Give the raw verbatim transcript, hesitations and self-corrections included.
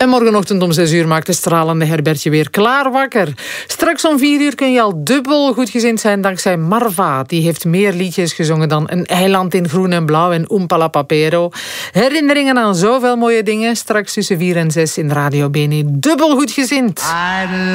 morgenochtend om zes uur maakt de stralende Herbertje weer klaar wakker. Straks om vier uur kun je al dubbel goedgezind zijn dankzij Marva. Die heeft meer liedjes gezongen dan Een eiland in groen en blauw en Oompa La Papero. Herinneringen aan zoveel mooie dingen. Straks tussen vier en zes in Radio Bene. Dubbel goedgezind.